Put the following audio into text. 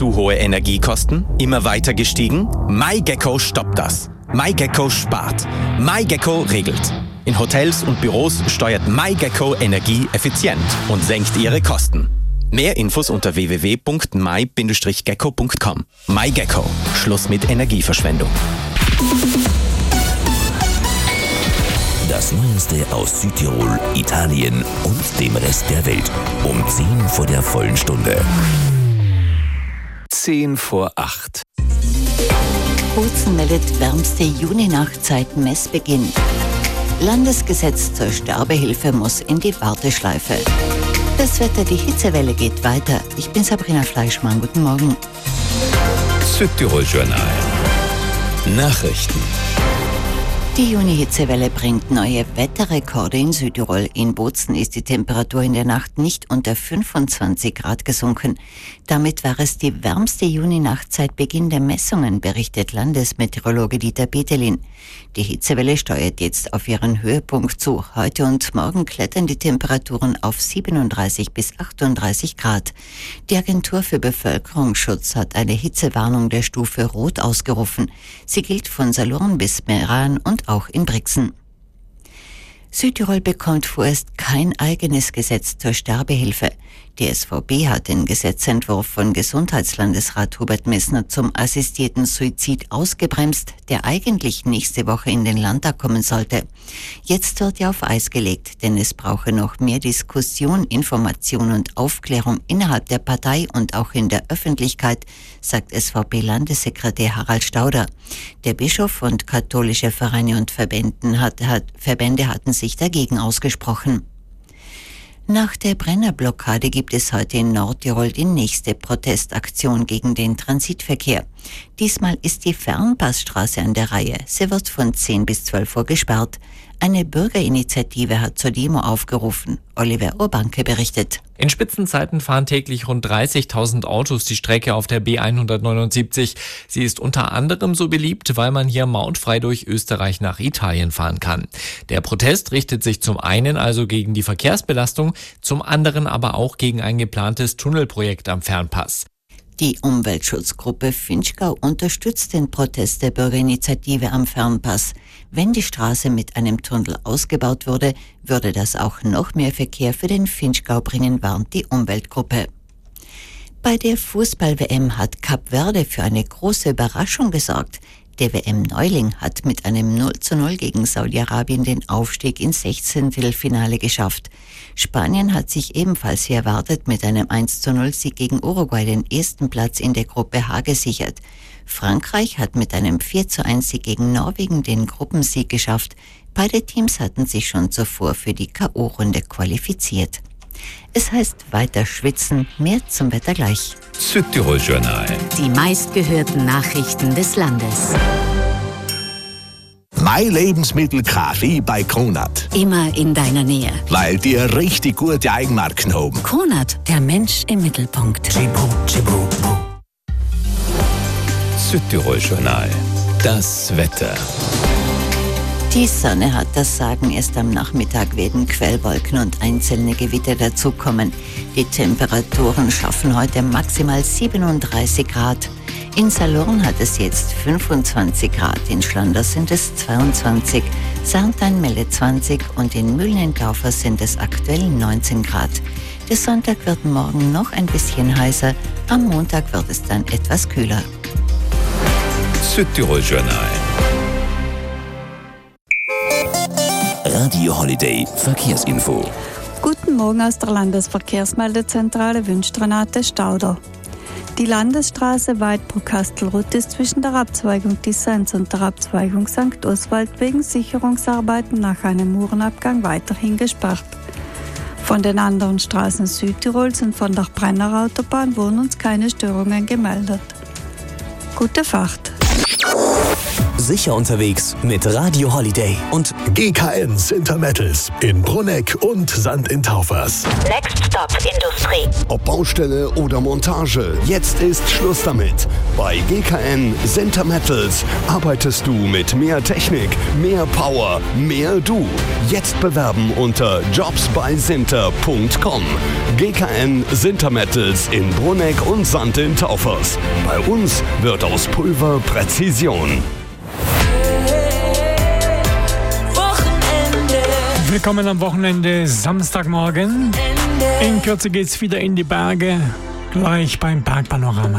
Zu hohe Energiekosten? Immer weiter gestiegen? MyGecko stoppt das. MyGecko spart. MyGecko regelt. In Hotels und Büros steuert MyGecko Energie effizient und senkt ihre Kosten. Mehr Infos unter www.my-gecko.com. MyGecko. Schluss mit Energieverschwendung. Das Neueste aus Südtirol, Italien und dem Rest der Welt. Um 10 vor der vollen Stunde. 10 vor 8. Bozen meldet wärmste Juninacht seit Messbeginn. Landesgesetz zur Sterbehilfe muss in die Warteschleife. Das Wetter, die Hitzewelle geht weiter. Ich bin Sabrina Fleischmann. Guten Morgen. Südtirol Journal. Nachrichten. Die Juni-Hitzewelle bringt neue Wetterrekorde in Südtirol. In Bozen ist die Temperatur in der Nacht nicht unter 25 Grad gesunken. Damit war es die wärmste Juninacht seit Beginn der Messungen, berichtet Landesmeteorologe Dieter Peterlin. Die Hitzewelle steuert jetzt auf ihren Höhepunkt zu. Heute und morgen klettern die Temperaturen auf 37 bis 38 Grad. Die Agentur für Bevölkerungsschutz hat eine Hitzewarnung der Stufe Rot ausgerufen. Sie gilt von Salurn bis Meran und auch in Brixen. Südtirol bekommt vorerst kein eigenes Gesetz zur Sterbehilfe. Die SVP hat den Gesetzentwurf von Gesundheitslandesrat Hubert Messner zum assistierten Suizid ausgebremst, der eigentlich nächste Woche in den Landtag kommen sollte. Jetzt wird er auf Eis gelegt, denn es brauche noch mehr Diskussion, Information und Aufklärung innerhalb der Partei und auch in der Öffentlichkeit, sagt SVP-Landessekretär Harald Stauder. Der Bischof und katholische Vereine und Verbände hatten sich dagegen ausgesprochen. Nach der Brennerblockade gibt es heute in Nordtirol die nächste Protestaktion gegen den Transitverkehr. Diesmal ist die Fernpassstraße an der Reihe. Sie wird von 10 bis 12 Uhr gesperrt. Eine Bürgerinitiative hat zur Demo aufgerufen. Oliver Urbanke berichtet. In Spitzenzeiten fahren täglich rund 30.000 Autos die Strecke auf der B179. Sie ist unter anderem so beliebt, weil man hier mautfrei durch Österreich nach Italien fahren kann. Der Protest richtet sich zum einen also gegen die Verkehrsbelastung, zum anderen aber auch gegen ein geplantes Tunnelprojekt am Fernpass. Die Umweltschutzgruppe Finchgau unterstützt den Protest der Bürgerinitiative am Fernpass. Wenn die Straße mit einem Tunnel ausgebaut würde, würde das auch noch mehr Verkehr für den Finchgau bringen, warnt die Umweltgruppe. Bei der Fußball-WM hat Kap Verde für eine große Überraschung gesorgt. Der WM-Neuling hat mit einem 0:0 gegen Saudi-Arabien den Aufstieg ins 16. Finale geschafft. Spanien hat sich ebenfalls wie erwartet mit einem 1:0 gegen Uruguay den ersten Platz in der Gruppe H gesichert. Frankreich hat mit einem 4:1 gegen Norwegen den Gruppensieg geschafft. Beide Teams hatten sich schon zuvor für die K.O.-Runde qualifiziert. Es heißt weiter schwitzen, mehr zum Wetter gleich. Südtirol Journal. Die meistgehörten Nachrichten des Landes. Mein Lebensmittel Kaffee bei Kronat. Immer in deiner Nähe. Weil die richtig gute Eigenmarken haben. Kronat, der Mensch im Mittelpunkt. Südtirol Journal. Das Wetter. Die Sonne hat das Sagen. Erst am Nachmittag werden Quellwolken und einzelne Gewitter dazukommen. Die Temperaturen schaffen heute maximal 37 Grad. In Salurn hat es jetzt 25 Grad, in Schlanders sind es 22, Sarntein meldet 20 und in Mühlen-in-Daufer sind es aktuell 19 Grad. Der Sonntag wird morgen noch ein bisschen heißer, am Montag wird es dann etwas kühler. Südtirol Journal. Radio Holiday Verkehrsinfo. Guten Morgen aus der Landesverkehrsmeldezentrale wünscht Renate Stauder. Die Landesstraße Weidbruck-Kastelruth ist zwischen der Abzweigung Dissens und der Abzweigung St. Oswald wegen Sicherungsarbeiten nach einem Murenabgang weiterhin gesperrt. Von den anderen Straßen Südtirols und von der Brenner Autobahn wurden uns keine Störungen gemeldet. Gute Fahrt. sicher unterwegs mit Radio Holiday und GKN Sintermettels in Brunegg und St. in Taufers. Next Stop Industrie. Ob Baustelle oder Montage, jetzt ist Schluss damit. Bei GKN Sintermettels arbeitest du mit mehr Technik, mehr Power, mehr du. Jetzt bewerben unter jobsbeisinter.com. GKN Sintermettels in Brunegg und St. in Taufers. Bei uns wird aus Pulver Präzision. Willkommen am Wochenende, Samstagmorgen. In Kürze geht's wieder in die Berge, gleich beim Bergpanorama.